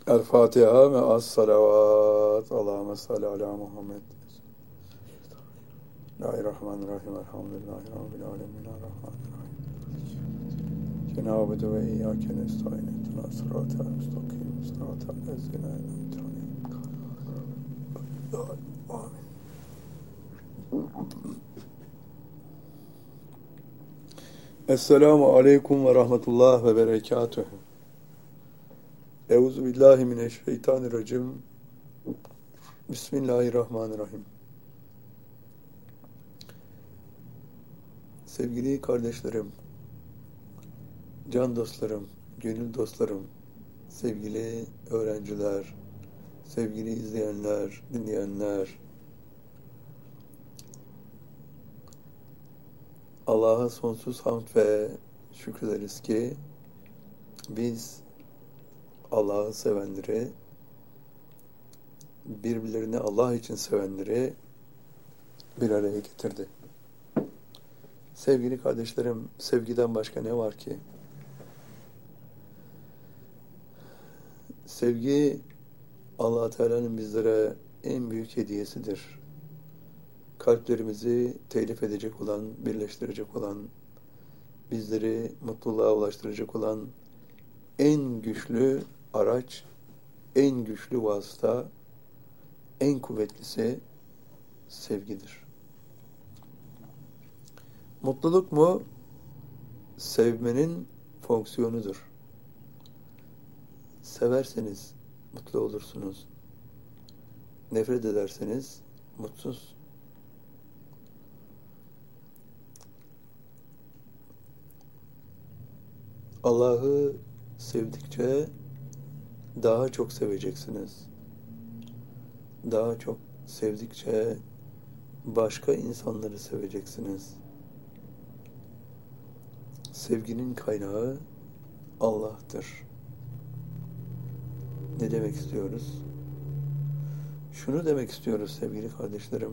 El Fatiha ve as salavat. Allahümme salli ala Muhammed. Bismillahirrahmanirrahim. Elhamdülillahi Rabbil alemin. Errahmanirrahim. Cenab-ı ve iyyâke nestaîn. İhdina sıratal müstakîm. Sıratal lezîne en'amte aleyhim. Amin. Esselamu aleyküm ve rahmetullah ve berekatühü. Euzu billahi mineşşeytanirracim. Bismillahirrahmanirrahim. Sevgili kardeşlerim, can dostlarım, gönül dostlarım, sevgili öğrenciler, sevgili izleyenler, dinleyenler, Allah'a sonsuz hamd ve şükrederiz ki biz Allah'ı sevenleri, birbirlerini Allah için sevenleri bir araya getirdi. Sevgili kardeşlerim, sevgiden başka ne var ki? Sevgi, Allah Teala'nın bizlere en büyük hediyesidir. Kalplerimizi telif edecek olan, birleştirecek olan, bizleri mutluluğa ulaştıracak olan en güçlü araç, en güçlü vasıta, en kuvvetlisi sevgidir. Mutluluk mu? Sevmenin fonksiyonudur. Severseniz mutlu olursunuz. Nefret ederseniz mutsuz. Allah'ı sevdikçe daha çok seveceksiniz. Daha çok sevdikçe başka insanları seveceksiniz. Sevginin kaynağı Allah'tır. Ne demek istiyoruz? Şunu demek istiyoruz sevgili kardeşlerim.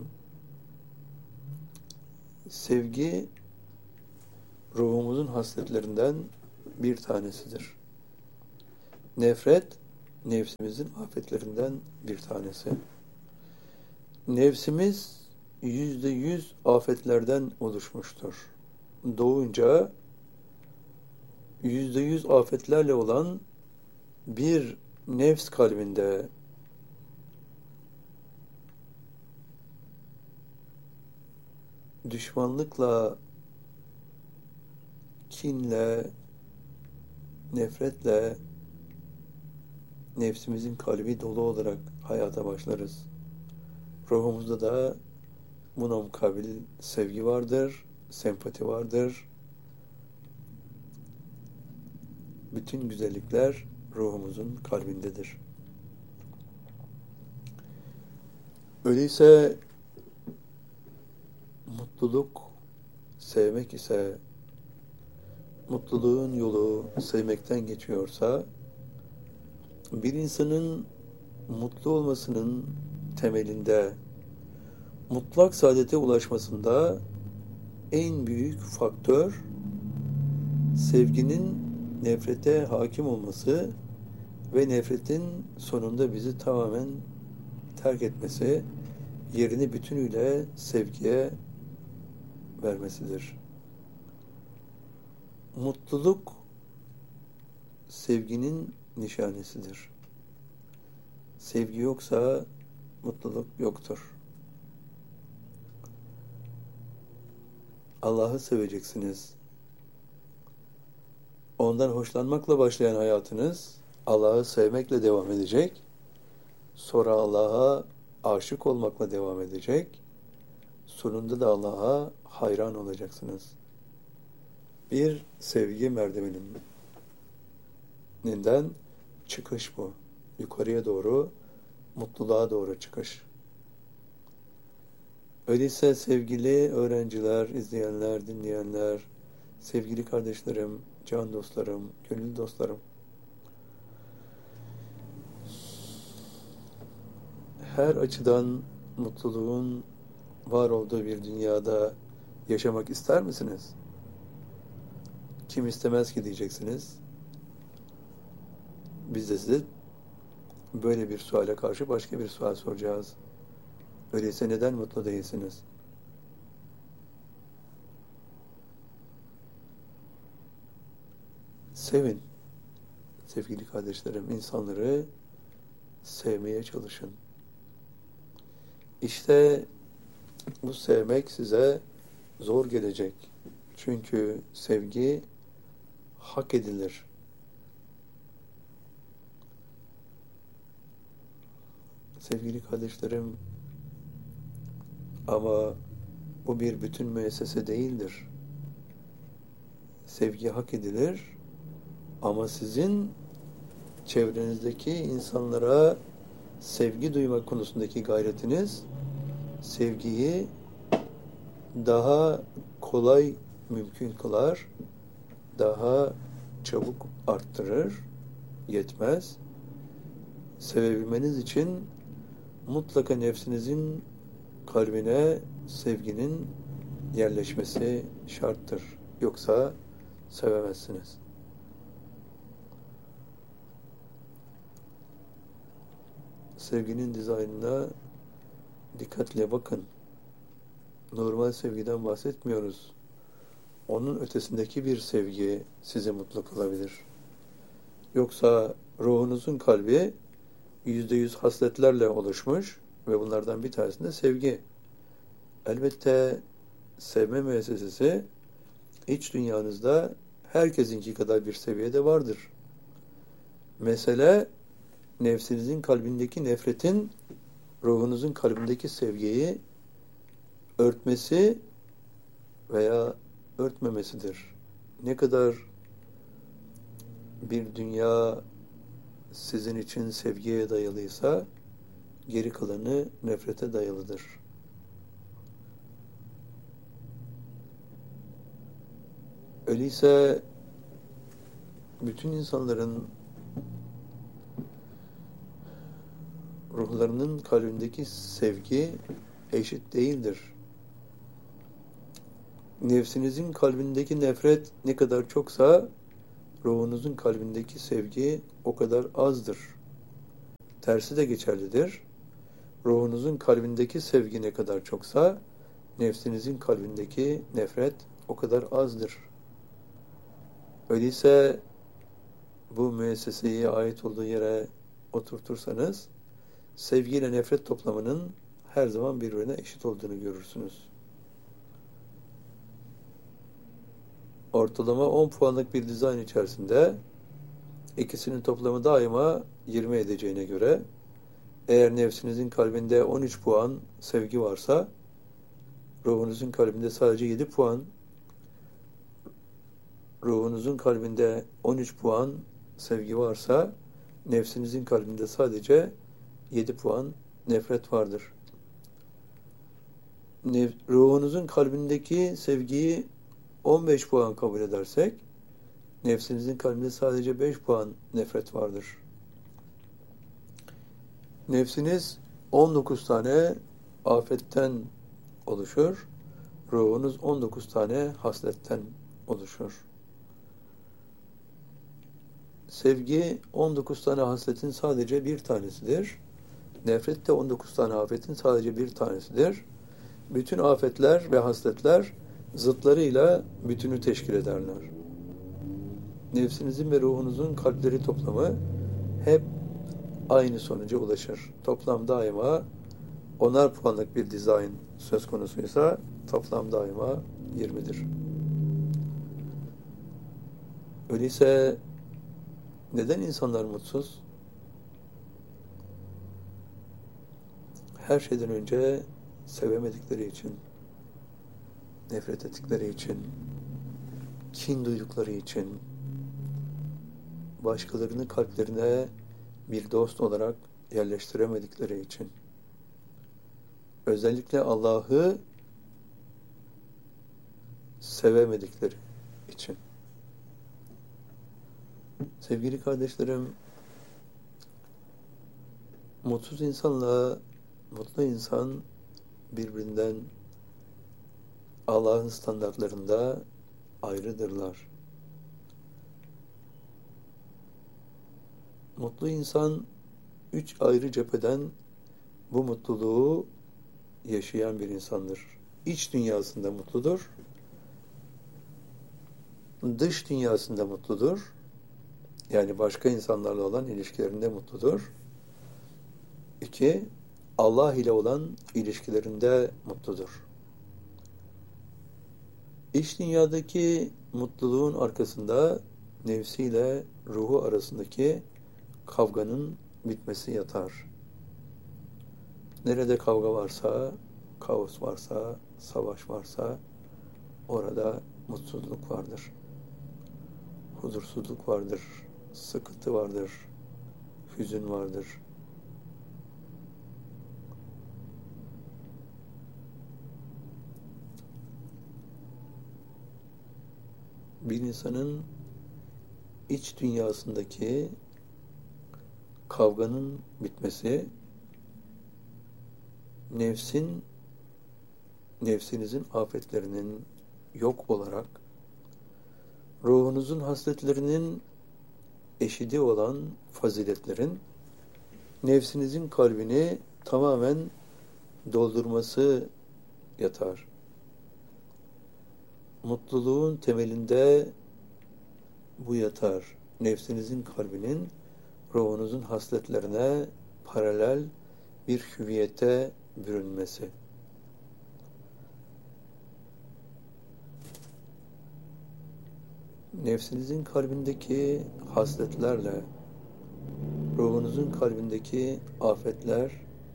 Sevgi ruhumuzun hasletlerinden bir tanesidir. Nefret, nefsimizin afetlerinden bir tanesi. Nefsimiz %100 afetlerden oluşmuştur. Doğunca %100 afetlerle olan bir nefs kalbinde düşmanlıkla, kinle, nefretle nefsimizin kalbi dolu olarak hayata başlarız. Ruhumuzda da buna mukabil sevgi vardır, sempati vardır. Bütün güzellikler ruhumuzun kalbindedir. Öyleyse mutluluk sevmek ise, mutluluğun yolu sevmekten geçiyorsa, bir insanın mutlu olmasının temelinde, mutlak saadete ulaşmasında en büyük faktör sevginin nefrete hakim olması ve nefretin sonunda bizi tamamen terk etmesi, yerini bütünüyle sevgiye vermesidir. Mutluluk sevginin nişanesidir. Sevgi yoksa mutluluk yoktur. Allah'ı seveceksiniz. Ondan hoşlanmakla başlayan hayatınız Allah'ı sevmekle devam edecek. Sonra Allah'a aşık olmakla devam edecek. Sonunda da Allah'a hayran olacaksınız. Bir sevgi merdiveninden çıkış bu. Yukarıya doğru, mutluluğa doğru çıkış. Öyleyse sevgili öğrenciler, izleyenler, dinleyenler, sevgili kardeşlerim, can dostlarım, gönül dostlarım, her açıdan mutluluğun var olduğu bir dünyada yaşamak ister misiniz? Kim istemez ki diyeceksiniz. Biz de size Böyle bir suale karşı başka bir sual soracağız. Öyleyse neden mutlu değilsiniz? Sevin. Sevgili kardeşlerim, insanları sevmeye çalışın. İşte bu sevmek size zor gelecek. Çünkü sevgi hak edilir. Sevgili kardeşlerim, ama bu bir bütün müessese değildir. Sevgi hak edilir ama sizin çevrenizdeki insanlara sevgi duymak konusundaki gayretiniz sevgiyi daha kolay mümkün kılar, daha çabuk arttırır, yetmez. Sevebilmeniz için mutlaka nefsinizin kalbine sevginin yerleşmesi şarttır. Yoksa sevemezsiniz. Sevginin dizaynına dikkatle bakın. Normal sevgiden bahsetmiyoruz. Onun ötesindeki bir sevgi sizi mutlu kılabilir. Yoksa ruhunuzun kalbi %100 hasletlerle oluşmuş ve bunlardan bir tanesinde sevgi. Elbette sevme müessesesi iç dünyanızda herkesinki kadar bir seviyede vardır. Mesele nefsinizin kalbindeki nefretin ruhunuzun kalbindeki sevgiyi örtmesi veya örtmemesidir. Ne kadar bir dünya sizin için sevgiye dayalıysa geri kalanı nefrete dayalıdır. Öyleyse bütün insanların ruhlarının kalbindeki sevgi eşit değildir. Nefsinizin kalbindeki nefret ne kadar çoksa ruhunuzun kalbindeki sevgi o kadar azdır. Tersi de geçerlidir. Ruhunuzun kalbindeki sevgi ne kadar çoksa nefsinizin kalbindeki nefret o kadar azdır. Öyleyse bu müesseseyi ait olduğu yere oturtursanız sevgiyle nefret toplamının her zaman birbirine eşit olduğunu görürsünüz. Ortalama 10 puanlık bir dizayn içerisinde ikisinin toplamı daima 20 edeceğine göre eğer nefsinizin kalbinde 13 puan sevgi varsa ruhunuzun kalbinde sadece 7 puan, ruhunuzun kalbinde 13 puan sevgi varsa nefsinizin kalbinde sadece 7 puan nefret vardır. Ruhunuzun kalbindeki sevgiyi 15 puan kabul edersek nefsinizin kalbinde sadece 5 puan nefret vardır. Nefsiniz 19 tane afetten oluşur. Ruhunuz 19 tane hasletten oluşur. Sevgi 19 tane hasletin sadece bir tanesidir. Nefret de 19 tane afetin sadece bir tanesidir. Bütün afetler ve hasletler zıtlarıyla bütünü teşkil ederler. Nefsinizin ve ruhunuzun kalpleri toplamı hep aynı sonuca ulaşır. Toplam daima 10'ar puanlık bir dizayn söz konusuysa toplam daima 20'dir. Öyleyse neden insanlar mutsuz? Her şeyden önce sevemedikleri için, nefret ettikleri için, kin duydukları için, başkalarını kalplerine bir dost olarak yerleştiremedikleri için, özellikle Allah'ı sevemedikleri için. Sevgili kardeşlerim, mutsuz insanla mutlu insan birbirinden Allah'ın standartlarında ayrıdırlar. Mutlu insan üç ayrı cepheden bu mutluluğu yaşayan bir insandır. İç dünyasında mutludur, dış dünyasında mutludur, yani başka insanlarla olan ilişkilerinde mutludur. 2, Allah ile olan ilişkilerinde mutludur. İç dünyadaki mutluluğun arkasında nefsiyle ruhu arasındaki kavganın bitmesi yatar. Nerede kavga varsa, kaos varsa, savaş varsa orada mutsuzluk vardır. Huzursuzluk vardır, sıkıntı vardır, hüzün vardır. Bir insanın iç dünyasındaki kavganın bitmesi, nefsinizin afetlerinin yok olarak, ruhunuzun hasletlerinin eşidi olan faziletlerin, nefsinizin kalbini tamamen doldurması yatar. Mutluluğun temelinde bu yatar. Nefsinizin kalbinin ruhunuzun hasletlerine paralel bir hüviyete bürünmesi. Nefsinizin kalbindeki hasletlerle ruhunuzun kalbindeki afetler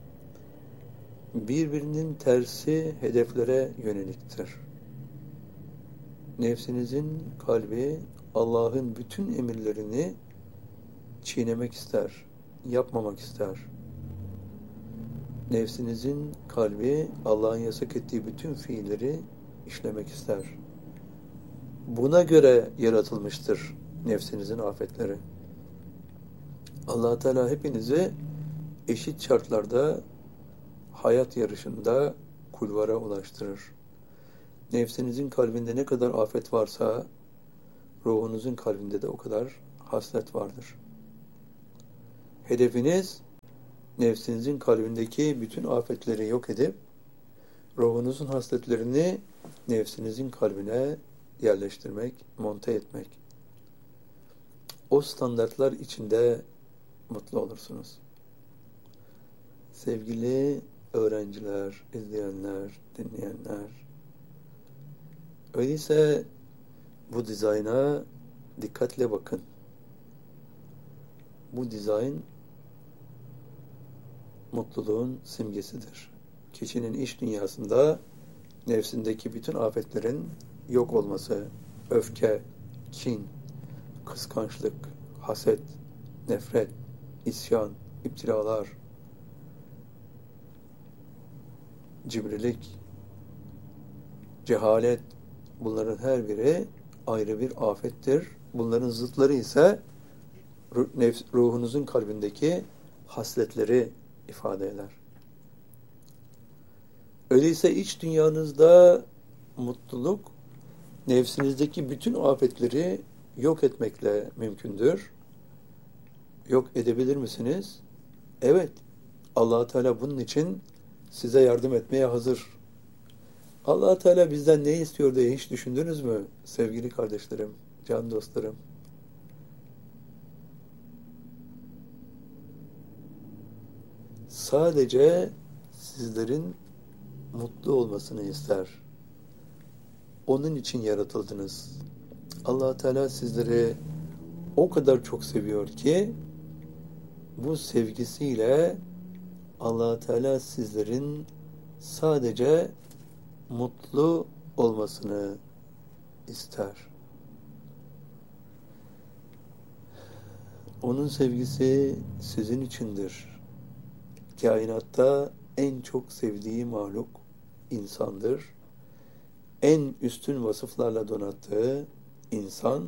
birbirinin tersi hedeflere yöneliktir. Nefsinizin kalbi Allah'ın bütün emirlerini çiğnemek ister, yapmamak ister. Nefsinizin kalbi Allah'ın yasak ettiği bütün fiilleri işlemek ister. Buna göre yaratılmıştır nefsinizin afetleri. Allah Teala hepinizi eşit şartlarda hayat yarışında kulvara ulaştırır. Nefsinizin kalbinde ne kadar afet varsa ruhunuzun kalbinde de o kadar haslet vardır. Hedefiniz nefsinizin kalbindeki bütün afetleri yok edip ruhunuzun hasletlerini nefsinizin kalbine yerleştirmek, monte etmek. O standartlar içinde mutlu olursunuz. Sevgili öğrenciler, izleyenler, dinleyenler, öyleyse bu dizayna dikkatle bakın. Bu dizayn mutluluğun simgesidir. Kişinin iç dünyasında nefsindeki bütün afetlerin yok olması, öfke, kin, kıskançlık, haset, nefret, isyan, iptilalar, cimrilik, cehalet, bunların her biri ayrı bir afettir. Bunların zıtları ise ruhunuzun kalbindeki hasletleri ifade eder. Öyleyse iç dünyanızda mutluluk, nefsinizdeki bütün afetleri yok etmekle mümkündür. Yok edebilir misiniz? Evet. Allah Teala bunun için size yardım etmeye hazır. Allah Teala bizden ne istiyor diye hiç düşündünüz mü sevgili kardeşlerim, can dostlarım? Sadece sizlerin mutlu olmasını ister. Onun için yaratıldınız. Allah Teala sizleri o kadar çok seviyor ki bu sevgisiyle Allah Teala sizlerin sadece mutlu olmasını ister. Onun sevgisi sizin içindir. Kainatta en çok sevdiği mahluk insandır. En üstün vasıflarla donattığı insan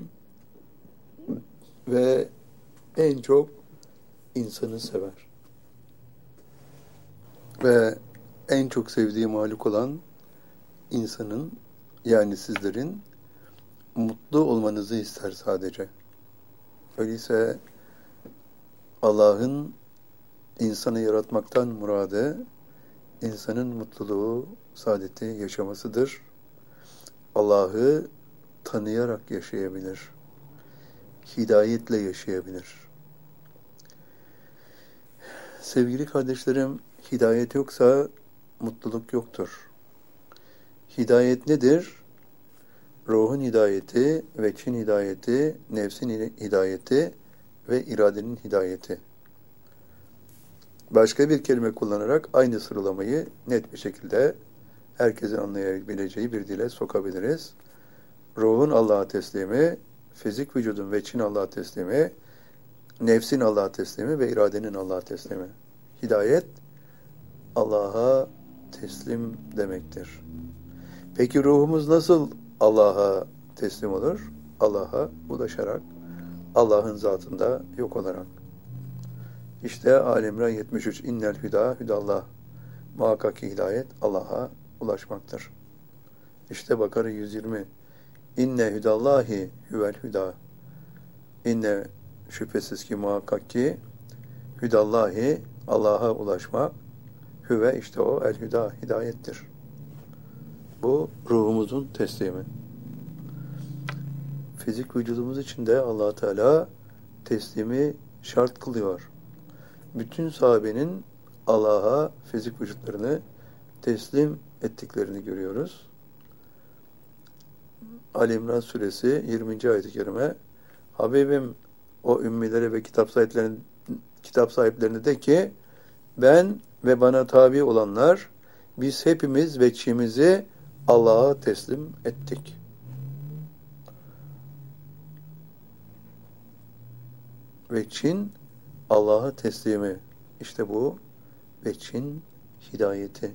ve en çok insanı sever. Ve en çok sevdiği mahluk olan insanın, yani sizlerin mutlu olmanızı ister sadece. Öyleyse Allah'ın insanı yaratmaktan muradı, insanın mutluluğu, saadeti yaşamasıdır. Allah'ı tanıyarak yaşayabilir. Hidayetle yaşayabilir. Sevgili kardeşlerim, hidayet yoksa mutluluk yoktur. Hidayet nedir? Ruhun hidayeti, veçhin hidayeti, nefsin hidayeti ve iradenin hidayeti. Başka bir kelime kullanarak aynı sıralamayı net bir şekilde herkesin anlayabileceği bir dile sokabiliriz. Ruhun Allah'a teslimi, fizik vücudun veçhin Allah'a teslimi, nefsin Allah'a teslimi ve iradenin Allah'a teslimi. Hidayet, Allah'a teslim demektir. Peki ruhumuz nasıl Allah'a teslim olur? Allah'a ulaşarak, Allah'ın zatında yok olarak. İşte Ali İmran 73. İnnel hüda hüdallah. Muhakkak ki hidayet Allah'a ulaşmaktır. İşte Bakara 120. İnne hüdallahi huvel hüda. İnne şüphesiz ki muhakkak ki hüdallahi Allah'a ulaşmak, hüve işte o el hüda hidayettir. Bu ruhumuzun teslimi. Fizik vücudumuz için de Allah Teala teslimi şart kılıyor. Bütün sahabenin Allah'a fizik vücutlarını teslim ettiklerini görüyoruz. Ali İmran suresi 20. ayet-i kerime, Habibim o ümmilere ve kitap sahiplerine de ki ben ve bana tabi olanlar biz hepimiz veçhimizi Allah'a teslim ettik. Veçhin Allah'a teslimi. İşte bu veçhin hidayeti.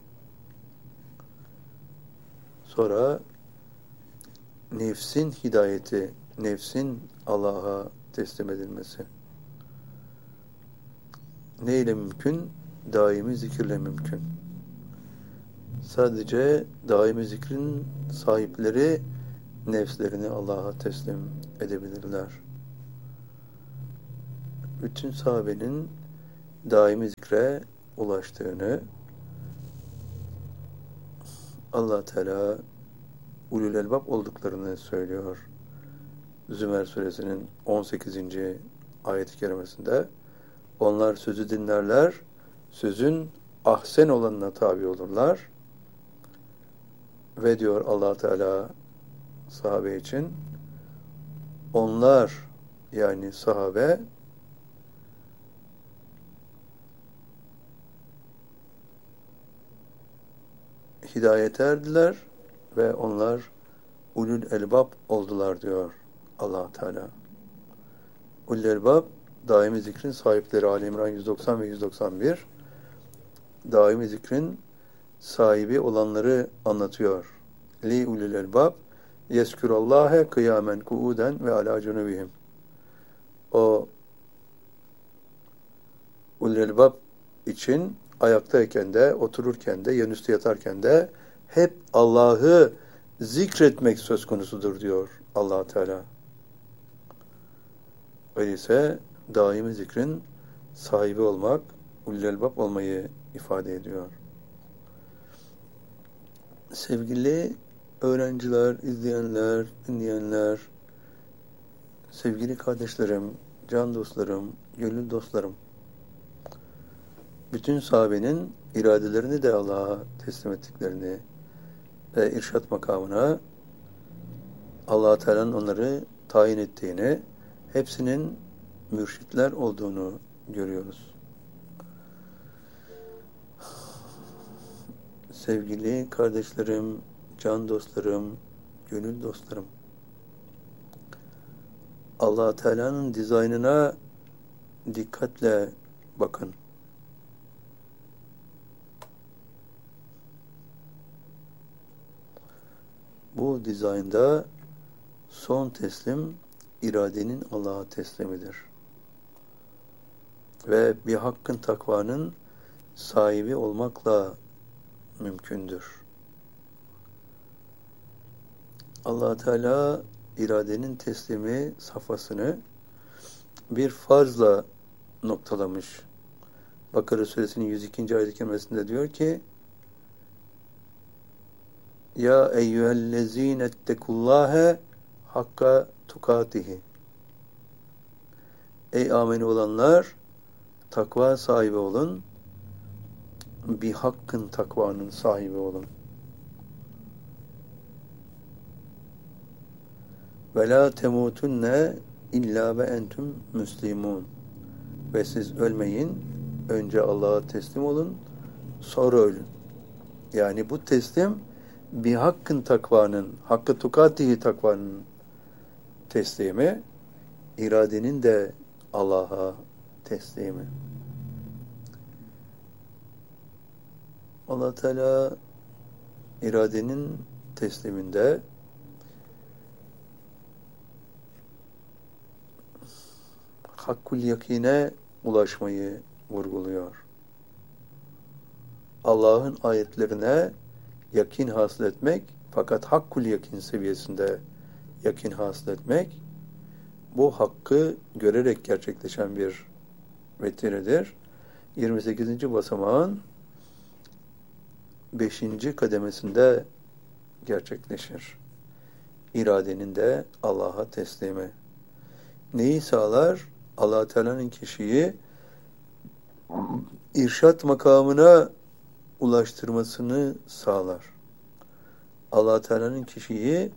Sonra nefsin hidayeti, nefsin Allah'a teslim edilmesi. Neyle mümkün? Daimi zikirle mümkün. Sadece daimi zikrin sahipleri nefslerini Allah'a teslim edebilirler. Bütün sahabenin daimi zikre ulaştığını Allah Teala ulul elbab olduklarını söylüyor. Zümer suresinin 18. ayet-i kerimesinde onlar sözü dinlerler, sözün ahsen olanına tabi olurlar ve diyor Allah Teala sahabe için onlar yani sahabe hidayete erdiler ve onlar ulul elbab oldular diyor Allah Teala. Ulul elbab daimi zikrin sahipleri Ali İmran 190 ve 191 daimi zikrin sahibi olanları anlatıyor. Li ulul elbab yezkurallâhe kıyamen kuuden ve alâ cunubihim. O ulul elbab için ayaktayken de, otururken de, yanüstü yatarken de hep Allah'ı zikretmek söz konusudur diyor Allah Teala. Öyleyse daimi zikrin sahibi olmak, ulul elbab olmayı ifade ediyor. Sevgili öğrenciler, izleyenler, dinleyenler, sevgili kardeşlerim, can dostlarım, gönül dostlarım, bütün sahabenin iradelerini de Allah'a teslim ettiklerini ve irşat makamına Allah Teala'nın onları tayin ettiğini, hepsinin mürşitler olduğunu görüyoruz. Sevgili kardeşlerim, can dostlarım, gönül dostlarım, Allah Teala'nın dizaynına dikkatle bakın. Bu dizaynda son teslim iradenin Allah'a teslimidir. Ve bir hakkın takvanın sahibi olmakla mümkündür. Allah Teala iradenin teslimi safhasını bir farzla noktalamış. Bakara suresinin 102. ayet-i kerimesinde diyor ki Ya eyyühellezîne ettekullâhe hakka tukatihi. Ey ameni olanlar, takva sahibi olun, bir hakkın takvanın sahibi olun. Ve la temutunne illa ve entüm müslimun. Ve siz ölmeyin, önce Allah'a teslim olun, sonra ölün. Yani bu teslim bir hakkın takvanın, hakkı tukatihi takvanın teslimi, iradenin de Allah'a teslimi. Allah Teala iradenin tesliminde hakkul yakine ulaşmayı vurguluyor. Allah'ın ayetlerine yakin hasıl etmek, fakat hakkul yakin seviyesinde yakin hasıl etmek, bu hakkı görerek gerçekleşen bir vetiredir. 28. basamağın 5. kademesinde gerçekleşir. İradenin de Allah'a teslimi. Neyi sağlar? Allah Teala'nın kişiyi irşat makamına ulaştırmasını sağlar. Allah Teala'nın kişiyi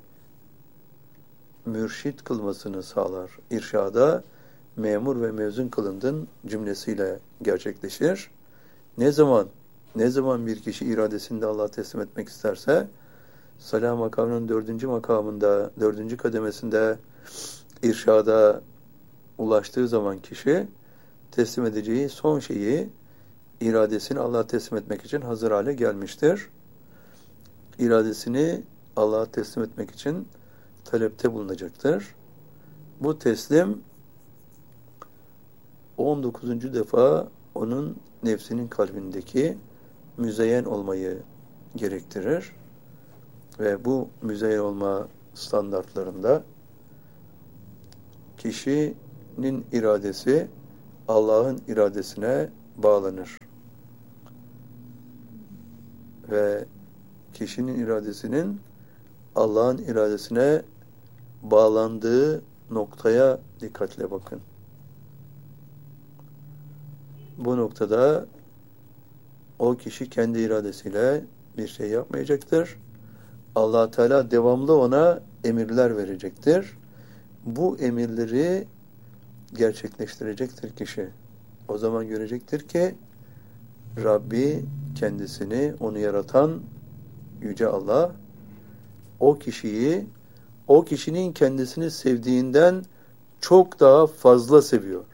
mürşit kılmasını sağlar. İrşada memur ve mezun kılındın cümlesiyle gerçekleşir. Ne zaman bir kişi iradesinde Allah'a teslim etmek isterse, salah makamının 4. makamında, 4. kademesinde irşada ulaştığı zaman kişi teslim edeceği son şeyi, iradesini Allah'a teslim etmek için hazır hale gelmiştir. İradesini Allah'a teslim etmek için talepte bulunacaktır. Bu teslim 19. defa onun nefsinin kalbindeki müzeyyen olmayı gerektirir. Ve bu müzeyyen olma standartlarında kişinin iradesi Allah'ın iradesine bağlanır. Ve kişinin iradesinin Allah'ın iradesine bağlandığı noktaya dikkatle bakın. Bu noktada o kişi kendi iradesiyle bir şey yapmayacaktır. Allah Teala devamlı ona emirler verecektir. Bu emirleri gerçekleştirecektir kişi. O zaman görecektir ki Rabbi kendisini, onu yaratan Yüce Allah, o kişiyi, o kişinin kendisini sevdiğinden çok daha fazla seviyor.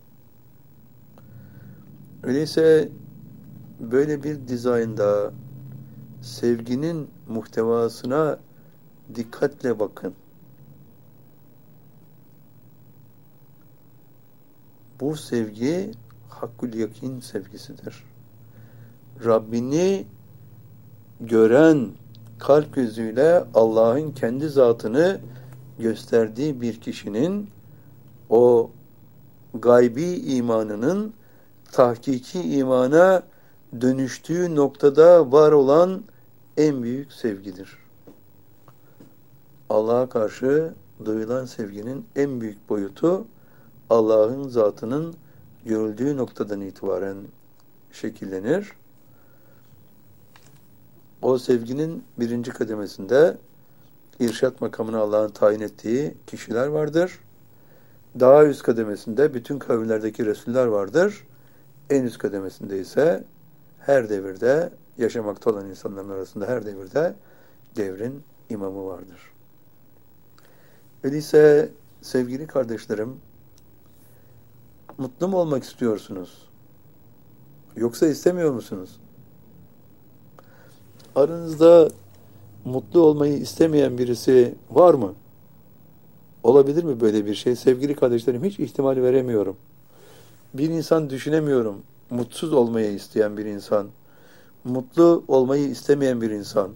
Öyleyse böyle bir dizaynda sevginin muhtevasına dikkatle bakın. Bu sevgi hakkul yakin sevgisidir. Rabbini gören kalp gözüyle Allah'ın kendi zatını gösterdiği bir kişinin o gaybi imanının tahkiki imana dönüştüğü noktada var olan en büyük sevgidir. Allah'a karşı duyulan sevginin en büyük boyutu Allah'ın zatının görüldüğü noktadan itibaren şekillenir. O sevginin 1. kademesinde irşat makamına Allah'ın tayin ettiği kişiler vardır. Daha üst kademesinde bütün kavimlerdeki Resuller vardır. En üst kademesinde ise her devirde yaşamakta olan insanların arasında her devirde devrin imamı vardır. Öyleyse sevgili kardeşlerim, mutlu mu olmak istiyorsunuz? Yoksa istemiyor musunuz? Aranızda mutlu olmayı istemeyen birisi var mı? Olabilir mi böyle bir şey? Sevgili kardeşlerim, hiç ihtimal veremiyorum. Bir insan düşünemiyorum. Mutsuz olmayı isteyen bir insan. Mutlu olmayı istemeyen bir insan.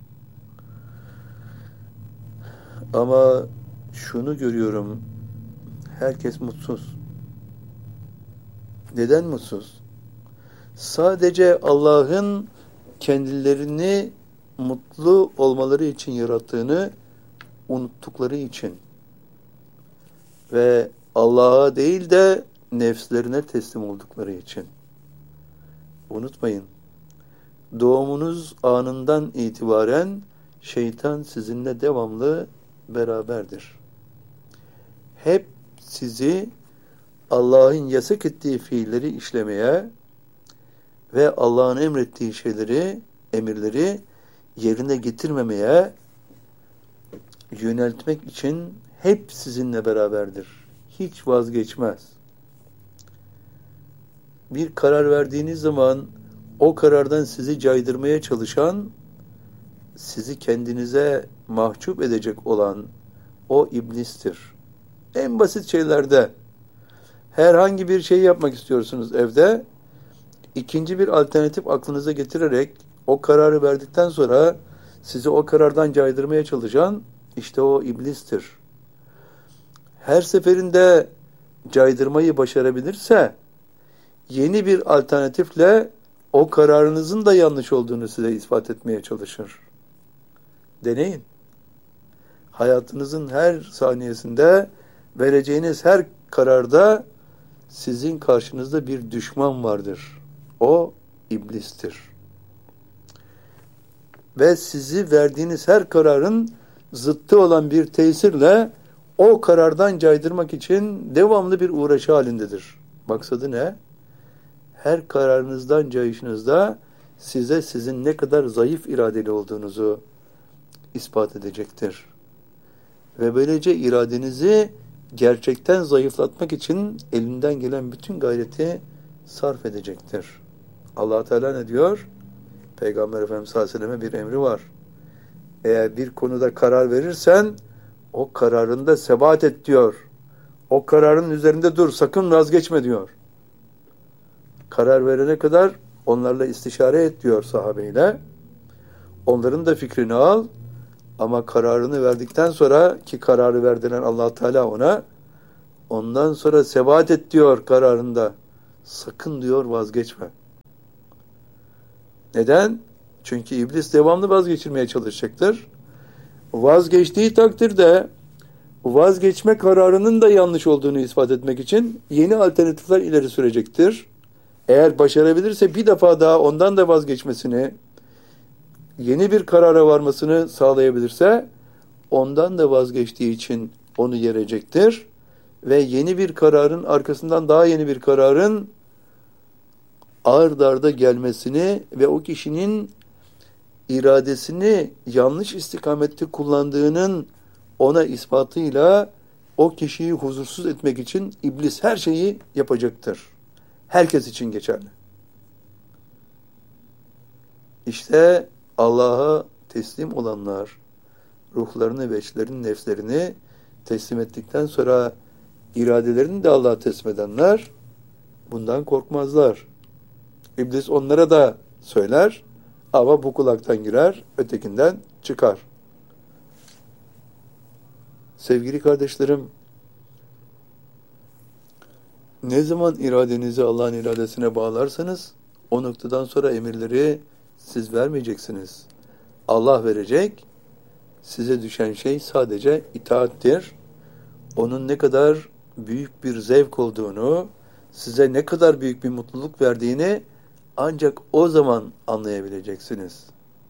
Ama şunu görüyorum. Herkes mutsuz. Neden mutsuz? Sadece Allah'ın kendilerini mutlu olmaları için yarattığını unuttukları için ve Allah'a değil de nefslerine teslim oldukları için. Unutmayın, doğumunuz anından itibaren şeytan sizinle devamlı beraberdir. Hep sizi Allah'ın yasak ettiği fiilleri işlemeye ve Allah'ın emrettiği şeyleri, emirleri yerine getirmemeye yöneltmek için hep sizinle beraberdir. Hiç vazgeçmez. Bir karar verdiğiniz zaman o karardan sizi caydırmaya çalışan, sizi kendinize mahcup edecek olan o iblistir. En basit şeylerde herhangi bir şey yapmak istiyorsunuz evde, ikinci bir alternatif aklınıza getirerek o kararı verdikten sonra sizi o karardan caydırmaya çalışan işte o iblistir. Her seferinde caydırmayı başarabilirse yeni bir alternatifle o kararınızın da yanlış olduğunu size ispat etmeye çalışır. Deneyin. Hayatınızın her saniyesinde vereceğiniz her kararda sizin karşınızda bir düşman vardır. O iblistir. Ve sizi verdiğiniz her kararın zıttı olan bir tesirle o karardan caydırmak için devamlı bir uğraşı halindedir. Maksadı ne? Her kararınızdan cayışınızda size sizin ne kadar zayıf iradeli olduğunuzu ispat edecektir. Ve böylece iradenizi gerçekten zayıflatmak için elinden gelen bütün gayreti sarf edecektir. Allah Teala ne diyor? Peygamber Efendimiz sallallahu aleyhi ve selleme bir emri var. Eğer bir konuda karar verirsen o kararında sebat et diyor. O kararın üzerinde dur, sakın vazgeçme diyor. Karar verene kadar onlarla istişare et diyor sahabeyle. Onların da fikrini al ama kararını verdikten sonra ki kararı verdiren Allah Teala ona, ondan sonra sebat et diyor kararında. Sakın diyor vazgeçme. Neden? Çünkü iblis devamlı vazgeçirmeye çalışacaktır. Vazgeçtiği takdirde vazgeçme kararının da yanlış olduğunu ispat etmek için yeni alternatifler ileri sürecektir. Eğer başarabilirse bir defa daha ondan da vazgeçmesini, yeni bir karara varmasını sağlayabilirse ondan da vazgeçtiği için onu yerecektir. Ve yeni bir kararın arkasından daha yeni bir kararın ard arda gelmesini ve o kişinin iradesini yanlış istikamette kullandığının ona ispatıyla o kişiyi huzursuz etmek için iblis her şeyi yapacaktır. Herkes için geçerli. İşte Allah'a teslim olanlar, ruhlarını ve eşlerini, nefslerini teslim ettikten sonra iradelerini de Allah'a teslim edenler bundan korkmazlar. İblis onlara da söyler ama bu kulaktan girer, ötekinden çıkar. Sevgili kardeşlerim, ne zaman iradenizi Allah'ın iradesine bağlarsanız o noktadan sonra emirleri siz vermeyeceksiniz. Allah verecek. Size düşen şey sadece itaattir. Onun ne kadar büyük bir zevk olduğunu, size ne kadar büyük bir mutluluk verdiğini ancak o zaman anlayabileceksiniz.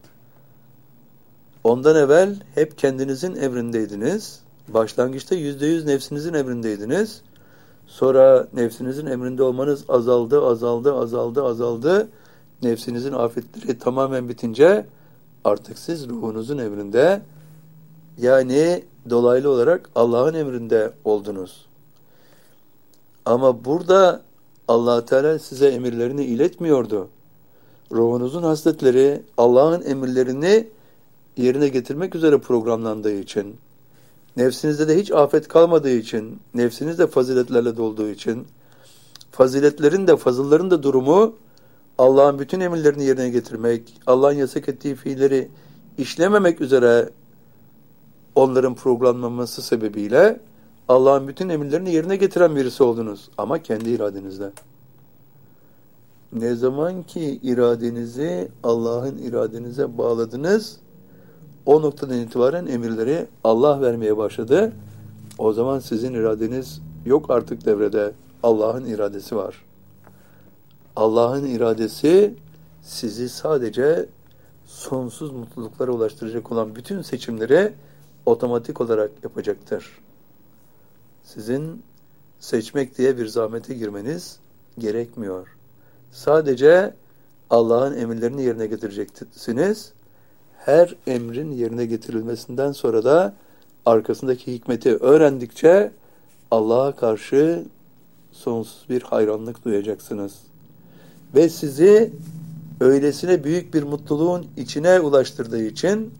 Ondan evvel hep kendinizin emrindeydiniz. Başlangıçta %100 nefsinizin emrindeydiniz. Sonra nefsinizin emrinde olmanız azaldı. Nefsinizin afetleri tamamen bitince artık siz ruhunuzun emrinde, yani dolaylı olarak Allah'ın emrinde oldunuz. Ama burada Allah Teala size emirlerini iletmiyordu. Ruhunuzun hasletleri Allah'ın emirlerini yerine getirmek üzere programlandığı için, nefsinizde de hiç afet kalmadığı için, nefsiniz de faziletlerle dolduğu için, faziletlerin de fazılların da durumu Allah'ın bütün emirlerini yerine getirmek, Allah'ın yasak ettiği fiilleri işlememek üzere onların programlanması sebebiyle Allah'ın bütün emirlerini yerine getiren birisi oldunuz. Ama kendi iradenizle. Ne zaman ki iradenizi Allah'ın iradenize bağladınız, o noktadan itibaren emirleri Allah vermeye başladı. O zaman sizin iradeniz yok artık devrede. Allah'ın iradesi var. Allah'ın iradesi sizi sadece sonsuz mutluluklara ulaştıracak olan bütün seçimleri otomatik olarak yapacaktır. Sizin seçmek diye bir zahmete girmeniz gerekmiyor. Sadece Allah'ın emirlerini yerine getireceksiniz. Her emrin yerine getirilmesinden sonra da arkasındaki hikmeti öğrendikçe Allah'a karşı sonsuz bir hayranlık duyacaksınız. Ve sizi öylesine büyük bir mutluluğun içine ulaştırdığı için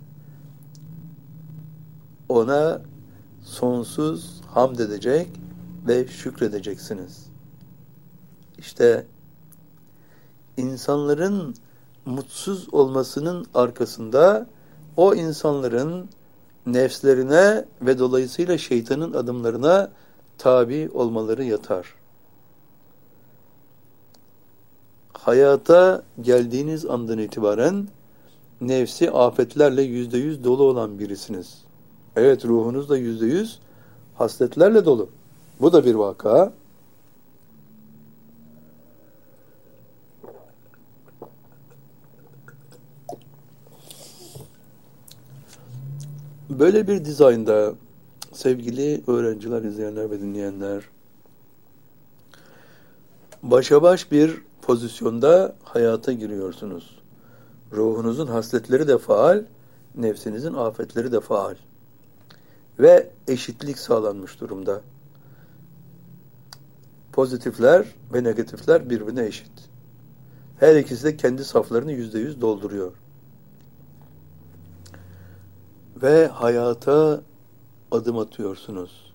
ona sonsuz hamd edecek ve şükredeceksiniz. İşte insanların mutsuz olmasının arkasında o insanların nefslerine ve dolayısıyla şeytanın adımlarına tabi olmaları yatar. Hayata geldiğiniz andan itibaren nefsi afetlerle %100 dolu olan birisiniz. Evet, ruhunuz da %100 hasletlerle dolu. Bu da bir vaka. Böyle bir dizaynda sevgili öğrenciler, izleyenler ve dinleyenler, başa baş bir pozisyonda hayata giriyorsunuz. Ruhunuzun hasletleri de faal, nefsinizin afetleri de faal. Ve eşitlik sağlanmış durumda. Pozitifler ve negatifler birbirine eşit. Her ikisi de kendi saflarını %100 dolduruyor. Ve hayata adım atıyorsunuz.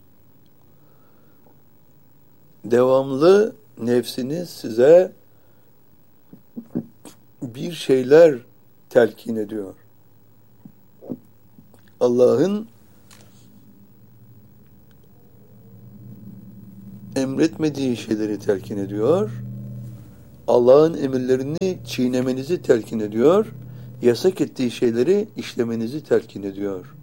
Devamlı nefsiniz size bir şeyler telkin ediyor. Allah'ın emretmediği şeyleri telkin ediyor. Allah'ın emirlerini çiğnemenizi telkin ediyor. Yasak ettiği şeyleri işlemenizi telkin ediyor.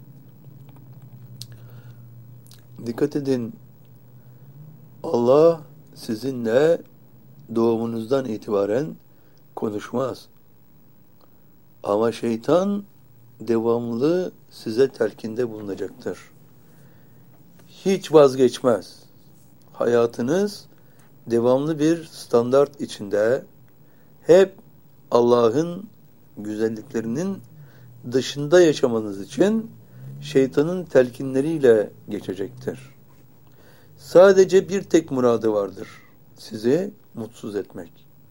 Dikkat edin. Allah sizinle doğumunuzdan itibaren konuşmaz. Ama şeytan devamlı size telkinde bulunacaktır. Hiç vazgeçmez. Hayatınız devamlı bir standart içinde hep Allah'ın güzelliklerinin dışında yaşamanız için şeytanın telkinleriyle geçecektir. Sadece bir tek muradı vardır. Sizi mutsuz etmek.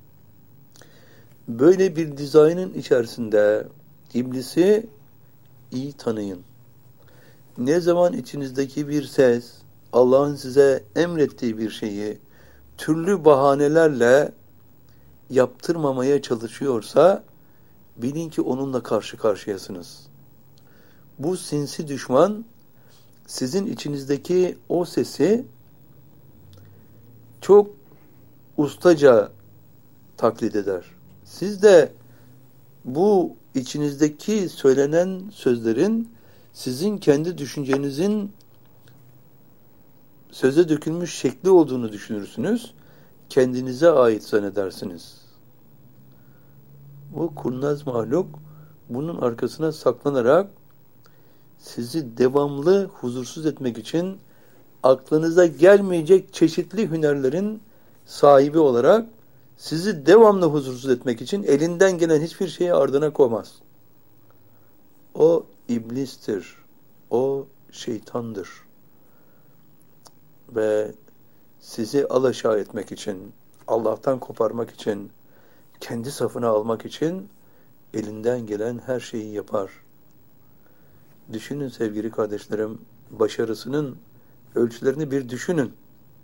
Böyle bir dizaynın içerisinde iblisi iyi tanıyın. Ne zaman içinizdeki bir ses Allah'ın size emrettiği bir şeyi türlü bahanelerle yaptırmamaya çalışıyorsa bilin ki onunla karşı karşıyasınız. Bu sinsi düşman sizin içinizdeki o sesi çok ustaca taklit eder. Siz de bu içinizdeki söylenen sözlerin sizin kendi düşüncenizin söze dökülmüş şekli olduğunu düşünürsünüz. Kendinize ait zannedersiniz. Bu kurnaz mahluk bunun arkasına saklanarak sizi devamlı huzursuz etmek için aklınıza gelmeyecek çeşitli hünerlerin sahibi olarak sizi devamlı huzursuz etmek için elinden gelen hiçbir şeyi ardına koymaz. O iblistir. O şeytandır. Ve sizi alaşağı etmek için, Allah'tan koparmak için, kendi safına almak için elinden gelen her şeyi yapar. Düşünün sevgili kardeşlerim, başarısının ölçülerini bir düşünün.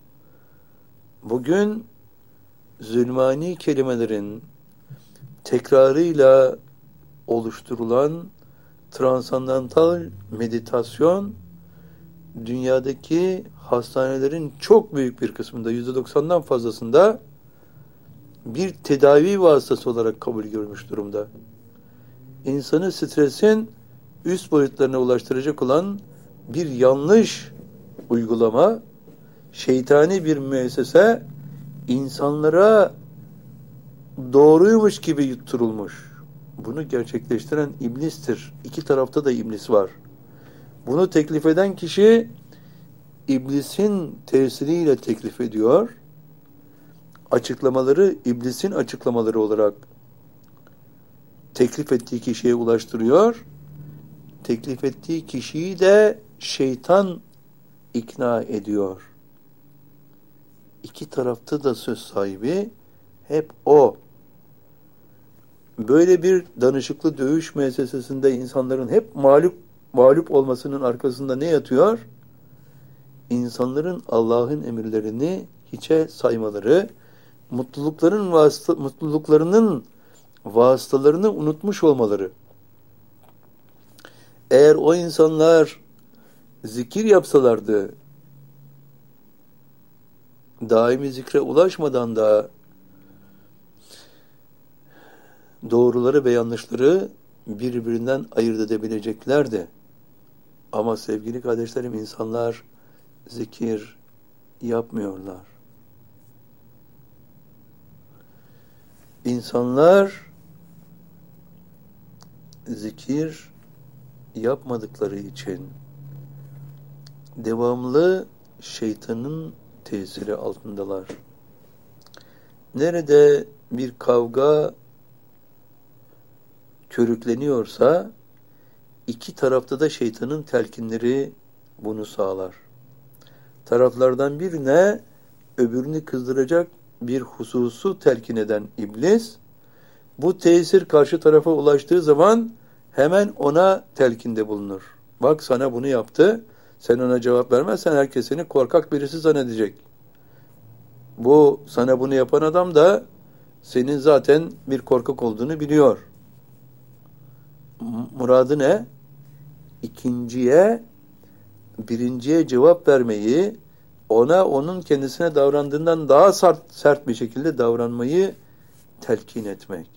Bugün zulmani kelimelerin tekrarıyla oluşturulan transandantal meditasyon dünyadaki hastanelerin çok büyük bir kısmında, %90'dan fazlasında bir tedavi vasıtası olarak kabul görmüş durumda. İnsanı stresin üst boyutlarına ulaştıracak olan bir yanlış uygulama, şeytani bir müessese insanlara doğruymuş gibi yutturulmuş. Bunu gerçekleştiren iblistir. İki tarafta da iblis var. Bunu teklif eden kişi iblisin tesiriyle teklif ediyor. Açıklamaları iblisin açıklamaları olarak teklif ettiği kişiye ulaştırıyor. Teklif ettiği kişiyi de şeytan ikna ediyor. İki tarafta da söz sahibi hep o. Böyle bir danışıklı dövüş müessesesinde insanların hep mağlup olmasının arkasında ne yatıyor? İnsanların Allah'ın emirlerini hiçe saymaları, mutluluklarının vasıtalarını unutmuş olmaları. Eğer o insanlar zikir yapsalardı, daimi zikre ulaşmadan da doğruları ve yanlışları birbirinden ayırt edebileceklerdi. Ama sevgili kardeşlerim, insanlar zikir yapmıyorlar. İnsanlar zikir yapmadıkları için devamlı şeytanın tesiri altındalar. Nerede bir kavga körükleniyorsa iki tarafta da şeytanın telkinleri bunu sağlar. Taraflardan birine öbürünü kızdıracak bir hususu telkin eden iblis, bu tesir karşı tarafa ulaştığı zaman hemen ona telkinde bulunur. Bak sana bunu yaptı, sen ona cevap vermezsen herkes seni korkak birisi zannedecek. Bu sana bunu yapan adam da senin zaten bir korkak olduğunu biliyor. Muradı ne? İkinciye, birinciye cevap vermeyi, ona onun kendisine davrandığından daha sert bir şekilde davranmayı telkin etmek.